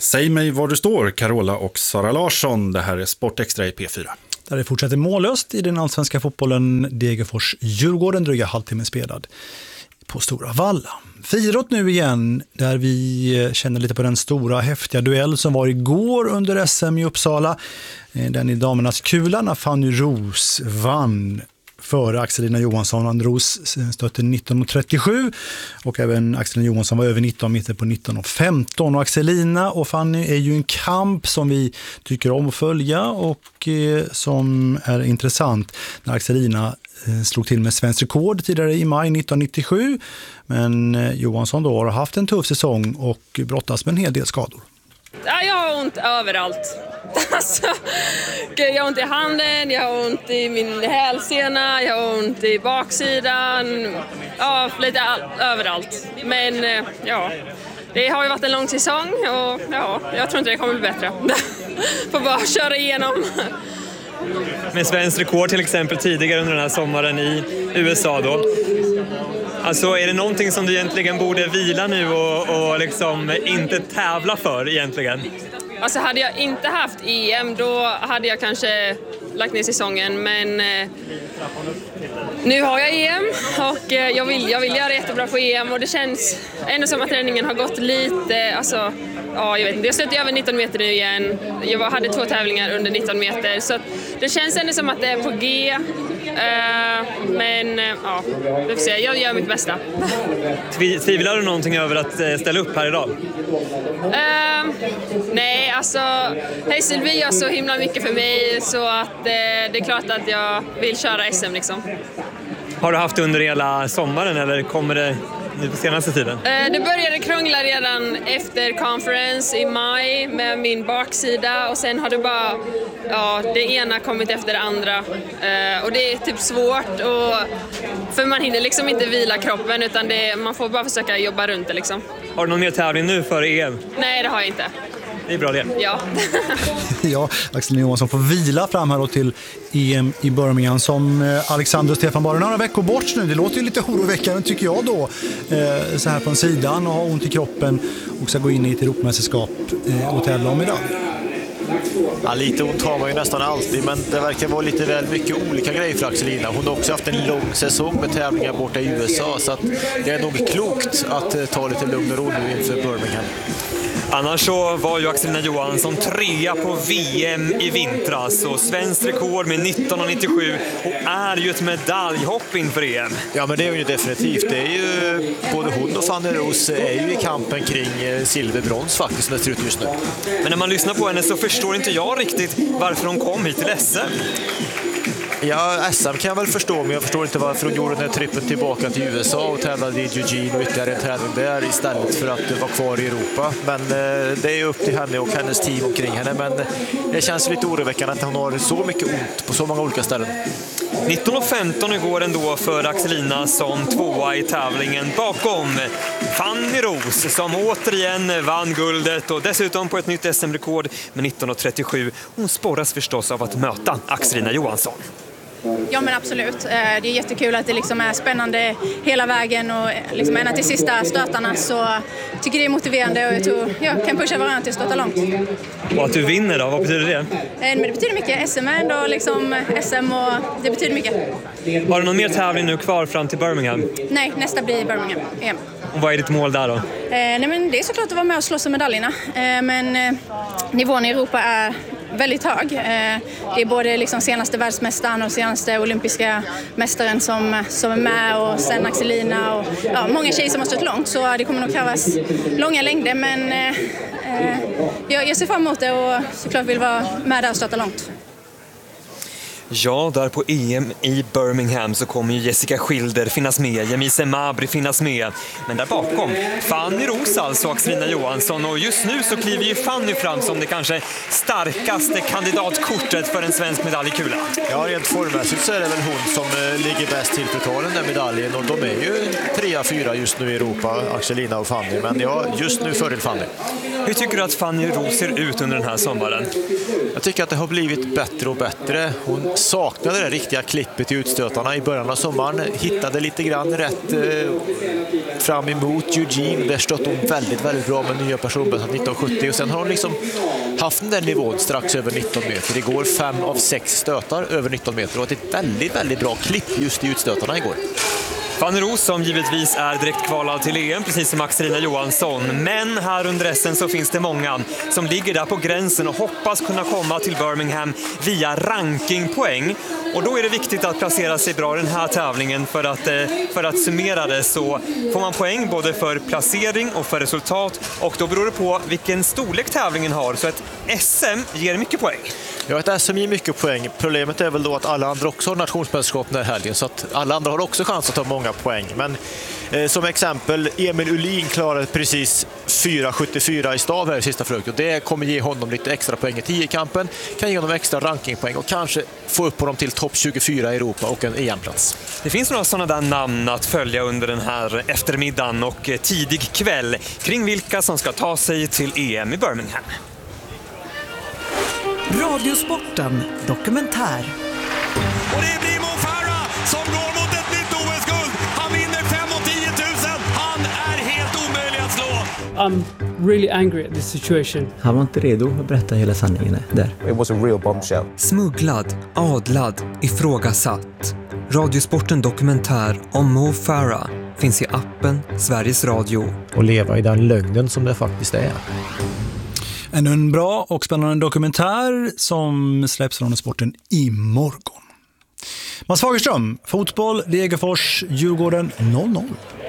Säg mig var du står, Carola och Sara Larsson. Det här är Sportextra i P4. Där det fortsätter mållöst i den allsvenska fotbollen. Degerfors-Djurgården, dryga halvtimme spelad på Stora Valla. Friidrott nu igen, där vi känner lite på den stora häftiga duell som var igår under SM i Uppsala. Den i damernas kula när Fanny Roos vann före Axelina Johansson. Roos stötte 19:37 och även Axelina Johansson var över 19 meter på 19:15. Och Axelina och Fanny är ju en kamp som vi tycker om att följa och som är intressant när Axelina slog till med svensk rekord tidigare i maj 1997. Men Johansson då har haft en tuff säsong och brottas med en hel del skador. Ja, jag har ont överallt. Alltså, jag har ont i handen, jag har ont i min hälsena, jag har ont i baksidan. Ja, lite överallt. Men ja, det har ju varit en lång säsong och ja, jag tror inte det kommer bli bättre. Får bara köra igenom. Med svensk rekord till exempel tidigare under den här sommaren i USA då. Alltså är det någonting som du egentligen borde vila nu och liksom inte tävla för egentligen? Alltså hade jag inte haft EM då hade jag kanske lagt ner säsongen, men nu har jag EM och jag vill göra jättebra på EM och det känns ändå som att träningen har gått lite, alltså ja, jag vet inte, jag stötte över 19 meter nu igen. Jag hade 2 tävlingar under 19 meter så det känns ändå som att det är på G. Men ja, det får se. Jag gör mitt bästa. Tvivlar du någonting över att ställa upp här idag? Nej, alltså Hässelby gör så himla mycket för mig så att det är klart att jag vill köra SM liksom. Har du haft det under hela sommaren eller kommer det nu på senaste tiden? Det började krångla redan efter conference i maj med min baksida och sen har det bara det ena kommit efter det andra och det är typ svårt för man hinner liksom inte vila kroppen utan man får bara försöka jobba runt det liksom. Har du någon mer tävling nu för EM? Nej, det har jag inte. Det är bra det. Ja. Ja, Axelina Johansson får vila fram här då till EM i Birmingham som Alexander och Stefan bara några veckor bort nu. Det låter ju lite oroväckande tycker jag då. Så här från sidan och ha ont i kroppen och ska gå in i ett Europamästerskap och tävla om medalj. Ja, lite ont har man ju nästan alltid, men det verkar vara lite väl mycket olika grejer för Axelina. Hon har också haft en lång säsong med tävlingar borta i USA, så att det är nog klokt att ta lite lugn och ro nu inför Birmingham. Annars så var ju Axelina Johansson 3 på VM i vintras och svensk rekord med 19:97 och är ju ett medaljhopp inför EM. Ja, men det är ju definitivt. Det är ju både hon och Fanny Roos är ju i kampen kring silverbrons faktiskt som det ser ut just nu. Men när man lyssnar på henne så förstår inte jag riktigt varför hon kom hit till SM. Ja, SM kan jag väl förstå, men jag förstår inte varför hon gjorde den här trippen tillbaka till USA och tävlade i Eugene och ytterligare en tävling där istället för att vara kvar i Europa. Men det är upp till henne och hennes team omkring henne, men det känns lite oroväckande att hon har så mycket ont på så många olika ställen. 19:15 igår ändå för Axelina som 2:a i tävlingen bakom Fanny Roos som återigen vann guldet och dessutom på ett nytt SM-rekord med 19:37. Hon sporras förstås av att möta Axelina Johansson. Ja, men absolut. Det är jättekul att det liksom är spännande hela vägen och liksom ända till sista stötarna, så tycker det är motiverande och jag tror jag kan pusha varandra till att stöta långt. Och att du vinner då, vad betyder det? Men det betyder mycket. SM är ändå liksom SM och det betyder mycket. Har du någon mer tävling nu kvar fram till Birmingham? Nej, nästa blir Birmingham EM. Och vad är ditt mål där då? Nej, men det är såklart att vara med och slåss om medaljerna. Men nivån i Europa är väldigt hög. Det är både liksom senaste världsmästaren och senaste olympiska mästaren som är med och sen Axelina och många tjejer som har stått långt, så det kommer nog krävas långa längder, men jag ser fram emot det och såklart vill vara med där och stöta långt. Ja, där på EM i Birmingham så kommer ju Jessica Schilder finnas med, Jemise Mabry finnas med. Men där bakom, Fanny Roos alltså och Axelina Johansson. Och just nu så kliver ju Fanny fram som det kanske starkaste kandidatkortet för en svensk medalj i kula. Ja, rent formmässigt så är det väl hon som ligger bäst till för att ta den där medaljen. Och de är ju 3-4 just nu i Europa, Axelina och Fanny. Men ja, just nu fördel Fanny. Hur tycker du att Fanny Roos ser ut under den här sommaren? Jag tycker att det har blivit bättre och bättre. Hon saknade det riktiga klippet i utstötarna i början av sommaren. Hittade lite grann rätt fram emot Eugene. Där stötte hon väldigt, väldigt bra med nya personbästar 1970. Och sen har hon liksom haft den där nivån strax över 19 meter. Det går 5 av 6 stötar över 19 meter. Och ett väldigt, väldigt bra klipp just i utstötarna igår. Fanny Roos som givetvis är direkt kvalad till EM, precis som Axelina Johansson. Men här under SM så finns det många som ligger där på gränsen och hoppas kunna komma till Birmingham via rankingpoäng. Och då är det viktigt att placera sig bra i den här tävlingen för att summera det, så får man poäng både för placering och för resultat. Och då beror det på vilken storlek tävlingen har, så ett SM ger mycket poäng. Ja, ett SM ger mycket poäng. Problemet är väl då att alla andra också har nationsmästerskap den här helgen, så att alla andra har också chans att ta många poäng. Men som exempel, Emil Ullin klarade precis 4,74 i stav här i sista försöket, och det kommer ge honom lite extra poäng i 10-kampen, kan ge honom extra rankingpoäng och kanske få upp honom till topp 24 i Europa och en EM-plats. Det finns några sådana där namn att följa under den här eftermiddagen och tidig kväll kring vilka som ska ta sig till EM i Birmingham. Radiosporten dokumentär. Och det blir Mo Farah som går mot ett nytt OS-guld. Han vinner 5 och 10 000. Han är helt omöjlig att slå. I'm really angry at this situation. Han var inte redo att berätta hela sanningen där. It was a real bombshell. Smugglad, adlad, ifrågasatt. Radiosporten dokumentär om Mo Farah finns i appen Sveriges Radio. Och leva i den lögnen som det faktiskt är. Ännu en bra och spännande dokumentär som släpps från sporten imorgon. Mats Fagerström, fotboll, Degerfors, Djurgården 0-0.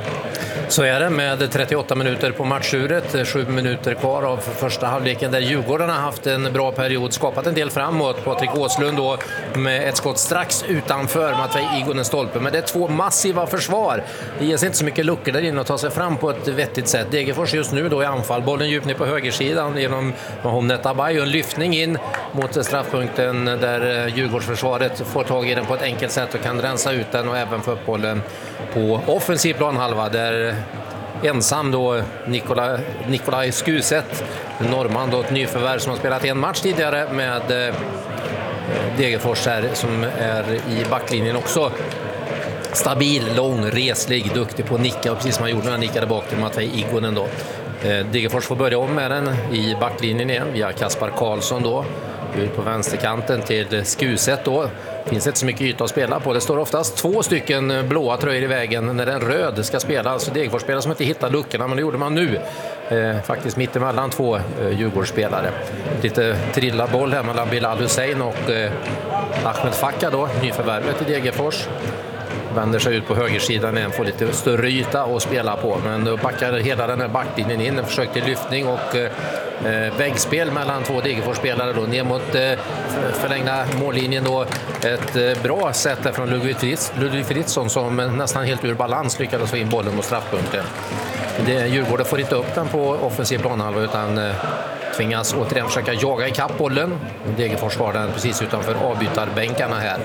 Så är det med 38 minuter på matchuret, 7 minuter kvar av första halvleken där Djurgården har haft en bra period, skapat en del framåt. Patrik Åslund då med ett skott strax utanför Matvej Igonen stolpe, men det är 2 massiva försvar. Det ges inte så mycket luckor där inne att ta sig fram på ett vettigt sätt. Degerfors just nu då i anfall, bollen djupt ner på högersidan genom Mahomnet Abay och en lyftning in mot straffpunkten där Djurgårdsförsvaret får tag i den på ett enkelt sätt och kan rensa ut den och även få upp bollen på offensiv planhalva där ensam då Nikolaj Skuset, norrman då, ett nyförvärv som har spelat en match tidigare med Degerfors här, som är i backlinjen också. Stabil, lång, reslig, duktig på att nicka, och precis som han gjorde när han nickade bak till Matvej Igonen då. Degerfors får börja om med den i backlinjen igen via Kaspar Karlsson då. Ut på vänsterkanten till Skuset då. Finns inte så mycket yta att spela på. Det står oftast 2 stycken blåa tröjor i vägen när en röd ska spela. Alltså Degerfors-spelare som inte hittar luckorna, men det gjorde man nu. Faktiskt mitt emellan 2 Djurgårdsspelare. Lite trillad boll här mellan Bilal Hussein och Ahmed Fakka då, nyförvärvet i Degerfors. Vänder sig ut på högersidan igen, får lite större yta att spela på, men då backar hela den här backlinjen in, försök till lyftning och väggspel mellan 2 Degerfors-spelare då ner mot förlängda mållinjen då. Ett bra sätt där från Ludvig Fritzson som nästan helt ur balans lyckades få in bollen mot straffpunkten. Djurgården får inte upp den på offensiv planhalva utan tvingas återigen försöka jaga i kapp bollen. Degerfors har den precis utanför avbytarbänkarna här.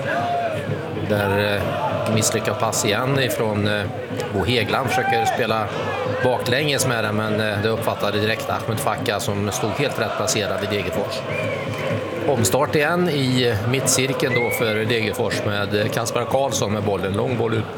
Där misslyckat pass igen ifrån Bo Hegland, försöker spela baklänges med den, men det uppfattade direkt Ahmed Fakka som stod helt rätt placerad i Degerfors. Omstart igen i mittcirkeln då för Degerfors med Kaspar Karlsson med bollen, lång boll ut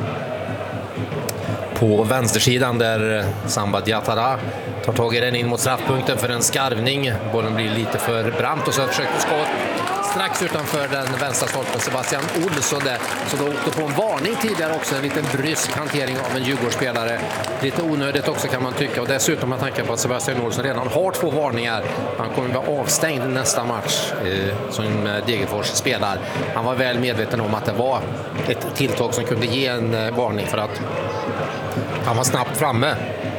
på vänstersidan där Samba Diatara tar tag i den in mot straffpunkten för en skarvning. Bollen blir lite för brant och så försöker skott strax utanför den vänstra stolpen Sebastian Olsson där. Så då åkte på en varning tidigare också, en liten brysk hantering av en Djurgårdsspelare. Lite onödigt också kan man tycka, och dessutom med tanke på att Sebastian Olsson redan har 2 varningar. Han kommer vara avstängd nästa match som Degerfors spelar. Han var väl medveten om att det var ett tilltag som kunde ge en varning för att han var snabbt framme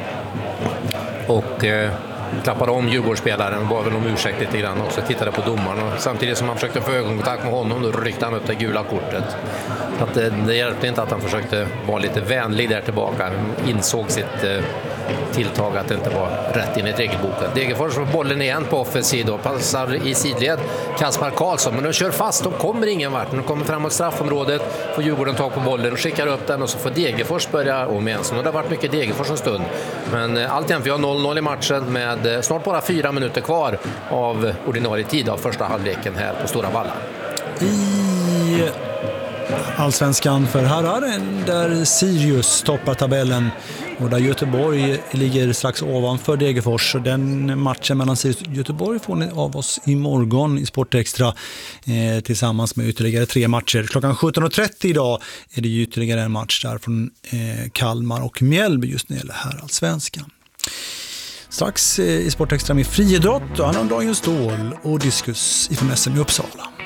och klappade om Djurgårdsspelaren, var väl om ursäkt lite grann också, tittade på domaren och samtidigt som han försökte få ögonkontakt med honom då ryckte han upp det gula kortet. Att det hjälpte inte att han försökte vara lite vänlig där tillbaka. Han insåg sitt tilltag att det inte var rätt in i regelboken. Degerfors får bollen igen på offensiv och passar i sidled Kaspar Karlsson, men de kör fast, de kommer ingen vart. De kommer framåt straffområdet, får Djurgården tag på bollen och skickar upp den och så får Degerfors börja om igen. Så det har varit mycket Degerfors en stund. Men alltjämt vi har 0-0 i matchen med snart bara 4 minuter kvar av ordinarie tid av första halvleken här på Stora Valla. I i Allsvenskan för herrar där Sirius toppar tabellen och där Göteborg ligger strax ovanför Degerfors. Och den matchen mellan Sirius och Göteborg får ni av oss imorgon i Sportextra tillsammans med ytterligare 3 matcher. Klockan 17.30 idag är det ytterligare en match där från Kalmar och Mjällby just när det gäller herrallsvenskan. Strax i Sportextra med friidrott och Anna Daniel Ståhl och diskus ifrån SM i Uppsala.